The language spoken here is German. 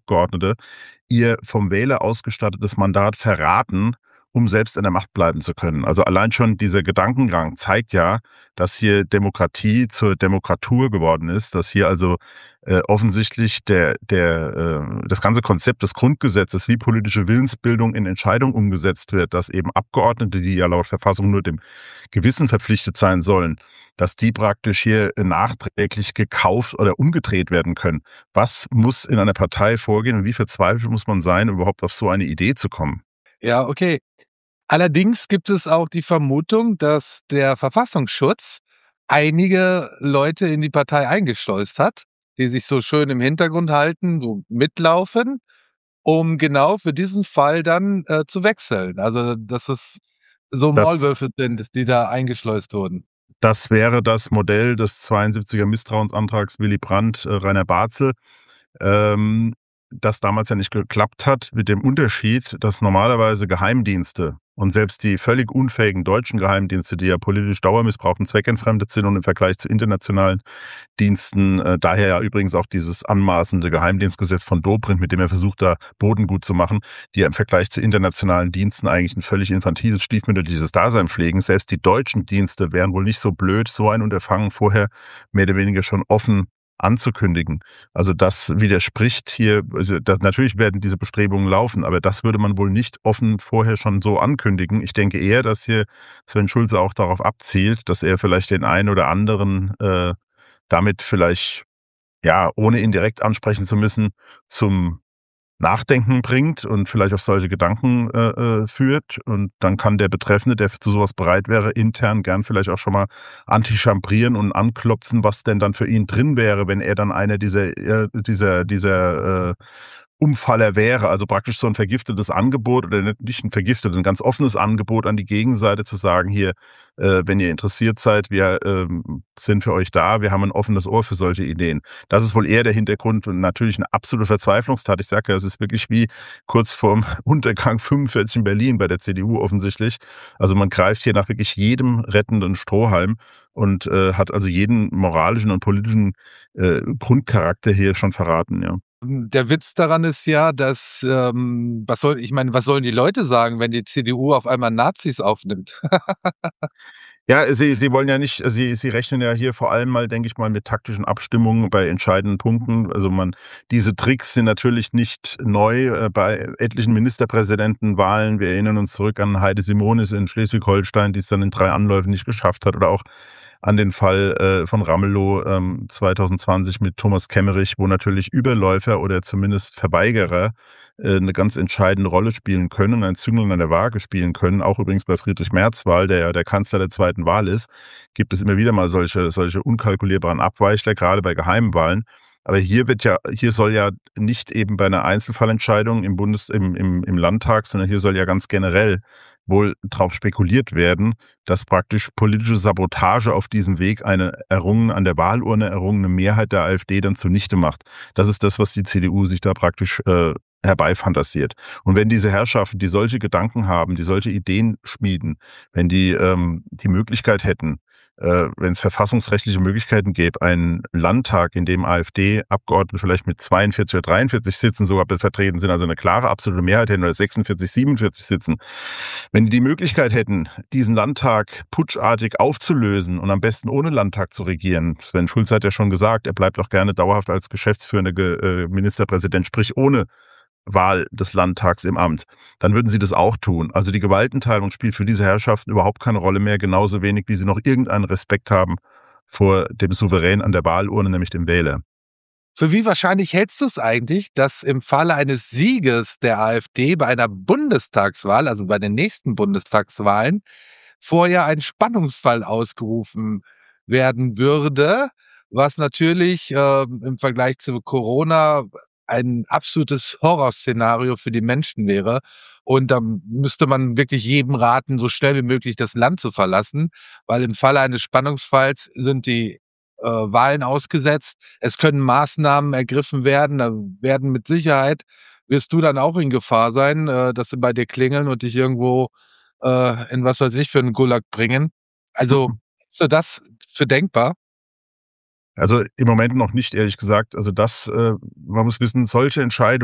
Abgeordnete ihr vom Wähler ausgestattetes Mandat verraten, um selbst in der Macht bleiben zu können. Also allein schon dieser Gedankengang zeigt ja, dass hier Demokratie zur Demokratur geworden ist, dass hier also offensichtlich das ganze Konzept des Grundgesetzes, wie politische Willensbildung in Entscheidungen umgesetzt wird, dass eben Abgeordnete, die ja laut Verfassung nur dem Gewissen verpflichtet sein sollen, dass die praktisch hier nachträglich gekauft oder umgedreht werden können. Was muss in einer Partei vorgehen und wie verzweifelt muss man sein, um überhaupt auf so eine Idee zu kommen? Ja, okay. Allerdings gibt es auch die Vermutung, dass der Verfassungsschutz einige Leute in die Partei eingeschleust hat, die sich so schön im Hintergrund halten, so mitlaufen, um genau für diesen Fall dann, zu wechseln. Also, dass es so Das Maulwürfe sind, die da eingeschleust wurden. das wäre das Modell des 72er Misstrauensantrags Willy Brandt, Rainer Barzel. ähm, das damals ja nicht geklappt hat, mit dem Unterschied, dass normalerweise Geheimdienste und selbst die völlig unfähigen deutschen Geheimdienste, die ja politisch dauermissbraucht und zweckentfremdet sind und im Vergleich zu internationalen Diensten, daher ja übrigens auch dieses anmaßende Geheimdienstgesetz von Dobrindt, mit dem er versucht, da Boden gut zu machen, die ja im Vergleich zu internationalen Diensten eigentlich ein völlig infantiles, stiefmütterliches Dasein pflegen. Selbst die deutschen Dienste wären wohl nicht so blöd, so ein Unterfangen vorher mehr oder weniger schon offen anzukündigen. Also das widerspricht hier, also das, natürlich werden diese Bestrebungen laufen, aber das würde man wohl nicht offen vorher schon so ankündigen. Ich denke eher, dass hier Sven Schulze auch darauf abzielt, dass er vielleicht den einen oder anderen damit vielleicht, ja, ohne ihn direkt ansprechen zu müssen, zum Nachdenken bringt und vielleicht auf solche Gedanken führt. Und dann kann der Betreffende, der zu sowas bereit wäre, intern gern vielleicht auch schon mal antichambrieren und anklopfen, was denn dann für ihn drin wäre, wenn er dann einer dieser Umfaller wäre. Also praktisch so ein vergiftetes Angebot oder nicht ein vergiftetes, ein ganz offenes Angebot an die Gegenseite zu sagen, hier, wenn ihr interessiert seid, wir sind für euch da, wir haben ein offenes Ohr für solche Ideen. Das ist wohl eher der Hintergrund und natürlich eine absolute Verzweiflungstat. Ich sage ja, es ist wirklich wie kurz vorm Untergang 45 in Berlin bei der CDU offensichtlich. Also man greift hier nach wirklich jedem rettenden Strohhalm und hat also jeden moralischen und politischen Grundcharakter hier schon verraten, ja. Der Witz daran ist ja, dass, was sollen die Leute sagen, wenn die CDU auf einmal Nazis aufnimmt? Ja, sie wollen ja nicht, sie rechnen ja hier vor allem mal, denke ich mal, mit taktischen Abstimmungen bei entscheidenden Punkten. Also diese Tricks sind natürlich nicht neu, bei etlichen Ministerpräsidentenwahlen. Wir erinnern uns zurück an Heide Simonis in Schleswig-Holstein, die es dann in 3 Anläufen nicht geschafft hat, oder auch an den Fall, von Ramelow, 2020 mit Thomas Kemmerich, wo natürlich Überläufer oder zumindest Verweigerer 'ne ganz entscheidende Rolle spielen können, ein Zünglein an der Waage spielen können. Auch übrigens bei Friedrich Merz-Wahl, der ja der Kanzler der zweiten Wahl ist, gibt es immer wieder mal solche unkalkulierbaren Abweichler, gerade bei geheimen Wahlen. Aber hier soll ja nicht eben bei einer Einzelfallentscheidung im Landtag, sondern hier soll ja ganz generell wohl drauf spekuliert werden, dass praktisch politische Sabotage auf diesem Weg eine an der Wahlurne errungene Mehrheit der AfD dann zunichte macht. Das ist das, was die CDU sich da praktisch herbeifantasiert. Und wenn diese Herrschaften, die solche Gedanken haben, die solche Ideen schmieden, wenn die die Möglichkeit hätten, wenn es verfassungsrechtliche Möglichkeiten gäbe, einen Landtag, in dem AfD-Abgeordnete vielleicht mit 42 oder 43 Sitzen sogar vertreten sind, also eine klare absolute Mehrheit hätten oder 46, 47 Sitzen. Wenn die die Möglichkeit hätten, diesen Landtag putschartig aufzulösen und am besten ohne Landtag zu regieren. Sven Schulze hat ja schon gesagt, er bleibt auch gerne dauerhaft als geschäftsführender Ministerpräsident, sprich ohne Wahl des Landtags im Amt, dann würden sie das auch tun. Also die Gewaltenteilung spielt für diese Herrschaften überhaupt keine Rolle mehr, genauso wenig, wie sie noch irgendeinen Respekt haben vor dem Souverän an der Wahlurne, nämlich dem Wähler. Für wie wahrscheinlich hältst du es eigentlich, dass im Falle eines Sieges der AfD bei einer Bundestagswahl, also bei den nächsten Bundestagswahlen, vorher ein Spannungsfall ausgerufen werden würde, was natürlich, im Vergleich zu Corona ein absolutes Horrorszenario für die Menschen wäre. Und da müsste man wirklich jedem raten, so schnell wie möglich das Land zu verlassen, weil im Falle eines Spannungsfalls sind die, Wahlen ausgesetzt. Es können Maßnahmen ergriffen werden. Da werden mit Sicherheit wirst du dann auch in Gefahr sein, dass sie bei dir klingeln und dich irgendwo, in was weiß ich für 'n Gulag bringen. Also, hältst du das für denkbar? Also im Moment noch nicht, ehrlich gesagt. Also man muss wissen, solche Entscheidungen